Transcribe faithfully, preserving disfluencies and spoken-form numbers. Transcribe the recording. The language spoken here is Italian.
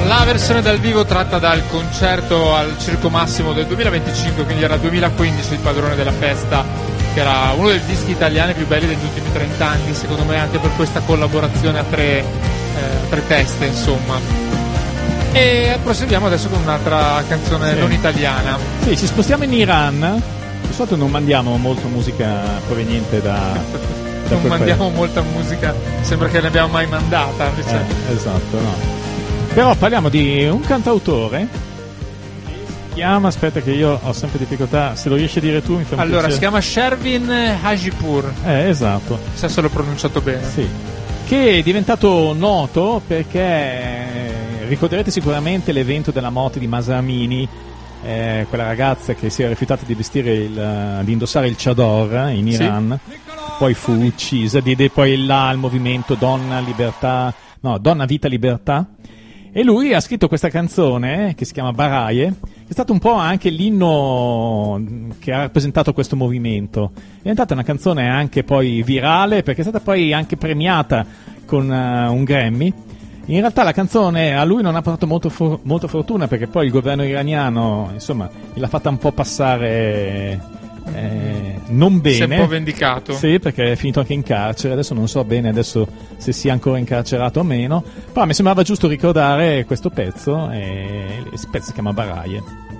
La versione dal vivo tratta dal concerto al Circo Massimo del duemilaventicinque, quindi era duemilaquindici, il padrone della festa, che era uno dei dischi italiani più belli degli ultimi trent'anni, secondo me, anche per questa collaborazione a tre, eh, tre teste, insomma. E proseguiamo adesso con un'altra canzone sì. non italiana. Sì, ci spostiamo in Iran. Di solito non mandiamo molto musica proveniente da... da non mandiamo paese. Molta musica, sembra che ne abbiamo mai mandata. Invece. Eh, esatto, no. Però parliamo di un cantautore che si chiama, aspetta che io ho sempre difficoltà, se lo riesci a dire tu mi fa un Allora, piacere. si chiama Shervin Hajipur. Eh, esatto. Se l'ho pronunciato bene. Sì. Che è diventato noto perché ricorderete sicuramente l'evento della morte di Mahsa Amini, eh, quella ragazza che si era rifiutata di vestire il, di indossare il chador in Iran, sì. Poi fu uccisa, diede poi là al movimento Donna Libertà, no, Donna Vita Libertà. E lui ha scritto questa canzone che si chiama Baraye, che è stato un po' anche l'inno che ha rappresentato questo movimento. È diventata una canzone anche poi virale perché è stata poi anche premiata con uh, un Grammy. In realtà la canzone a lui non ha portato molto, for- molto fortuna perché poi il governo iraniano, insomma, l'ha fatta un po' passare eh, non bene. Si è un po' vendicato. Sì, perché è finito anche in carcere, adesso non so bene adesso se sia ancora incarcerato o meno, però mi sembrava giusto ricordare questo pezzo e il pezzo si chiama Baraye.